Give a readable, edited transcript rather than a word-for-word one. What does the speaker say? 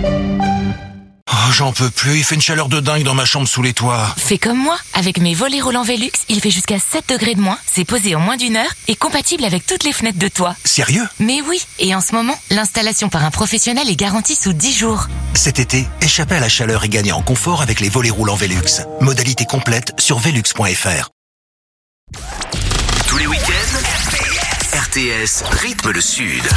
Oh, j'en peux plus, il fait une chaleur de dingue dans ma chambre sous les toits. Fais comme moi, avec mes volets roulants Velux, il fait jusqu'à 7 degrés de moins, c'est posé en moins d'1 heure et compatible avec toutes les fenêtres de toit. Sérieux? Mais oui, et en ce moment, l'installation par un professionnel est garantie sous 10 jours. Cet été, échappez à la chaleur et gagnez en confort avec les volets roulants Velux. Modalité complète sur velux.fr. Tous les week-ends, RTS rythme le Sud.